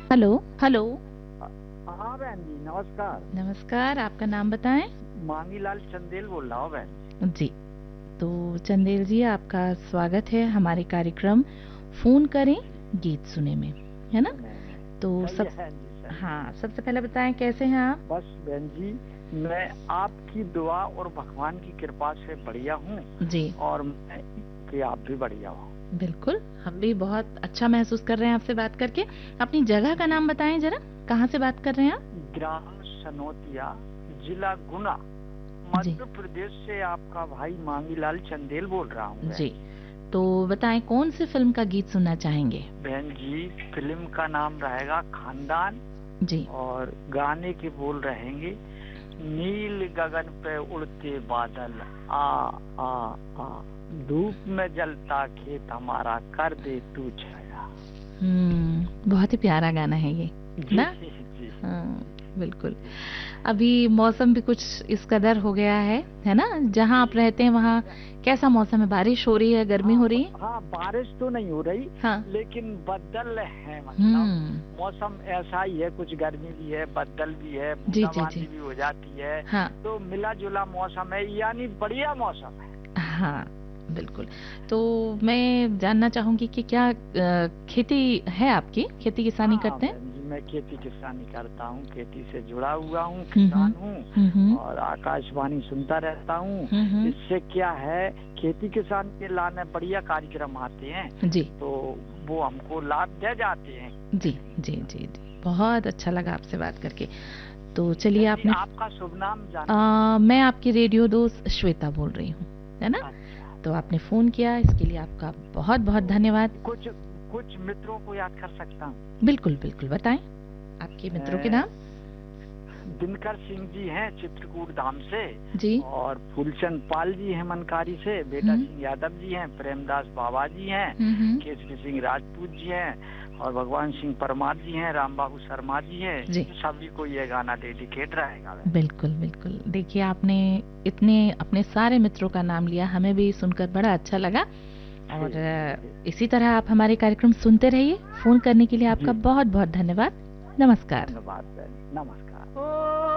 Hello hello. हाँ बहन जी, नमस्कार। नमस्कार, आपका नाम बताएं। मांगीलाल चंदेल बोल रहा हूँ बहन। जी, तो चंदेल जी, आपका स्वागत है हमारे कार्यक्रम फोन करें जी। गीत सुने में, है ना? सुने में तो सही सब है बहन जी, सही है। हाँ, सबसे पहले बताएं कैसे हैं आप? बस बहन जी, मैं आपकी दुआ और भगवान की कृपा से बढ़िया हूँ। जी, और मैं कि आप भी बढ़िया हो। बिल्कुल, हम भी बहुत अच्छा महसूस कर रहे हैं आपसे बात करके। अपनी जगह का जी। नाम बताएं जरा, कहाँ से बात कर रहे हैं आप? ग्राम सनोतिया, जिला गुना, जी मध्य प्रदेश से आपका भाई मांगीलाल चंदेल बोल रहा हूँ जी, बहन जी। तो बताएं कौन सी फिल्म का गीत सुनना चाहेंगे? बहन जी, फिल्म का नाम रहेगा खानदान। जी और गाने के बोल रहेंगे, नील गगन पे उड़ते बादल, आ आ आ, धूप में जलता खेत हमारा, कर दे तू छाया। बहुत ही प्यारा गाना है ये, जी ना? जी। हाँ, बिल्कुल। जी अभी मौसम भी कुछ इस कदर हो गया है ना? जहाँ आप जी। रहते हैं वहाँ कैसा मौसम है? बारिश हो रही है, गर्मी हाँ हो रही है? हाँ, बारिश तो नहीं हो रही, हाँ। लेकिन बदल है, मतलब हम्म। मौसम ऐसा ही है, कुछ गर्मी भी है, बदल भी है, जी जी जी। बूंदाबांदी भी हो जाती है। हाँ तो मिला जुला मौसम है, यानी बढ़िया मौसम है। हाँ, बिल्कुल। तो मैं जानना चाहूंगी कि क्या खेती है आपकी? खेती किसानी हाँ करते हैं? बहन जी, मैं खेती किसानी करता हूँ, खेती से जुड़ा हुआ हूँ, हम्म किसान हूँ। हम्म और आकाशवाणी सुनता रहता हूँ। हम्म। इससे क्या है, खेती किसान के लाने बढ़िया कार्यक्रम आते हैं, जी तो वो हमको लाभ दे जाते हैं जी कहीं जी ना जी जी, बहुत अच्छा लगा आपसे बात करके। तो कहीं। चलिए बहन जी, आपने आपका शुभ नाम जान सकता हूँ? मैं आपकी रेडियो दोस्त श्वेता बोल रही हूँ, है ना? अच्छा। तो आपने फ़ोन किया, इसके लिए आपका बहुत बहुत तो धन्यवाद। कुछ कुछ मित्रों को याद कर सकता हूँ। बिल्कुल बिल्कुल, बताएं आपके मित्रों के अ, नाम। दिनकर सिंह जी हैं चित्रकूट धाम से। जी। और फूलचंद पाल जी हैं मनकारी से, बेटा हम्म सिंह यादव जी हैं, प्रेमदास बाबा जी हैं, हम्म। केसरी सिंह राजपूत जी हैं, और भगवान सिंह परमार जी हैं, राम बाबू शर्मा जी हैं। जी, सभी को ये गाना डेडिकेट रहेगा बहन। बिल्कुल बिल्कुल। देखिए, आपने इतने अपने सारे मित्रों का नाम लिया, हमें भी सुनकर बड़ा अच्छा लगा। और ठीक ठीक। इसी तरह आप हमारे कार्यक्रम सुनते रहिए। फ़ोन करने के लिए आपका जी, बहुत बहुत धन्यवाद। नमस्कार। धन्यवाद बहन, नमस्कार।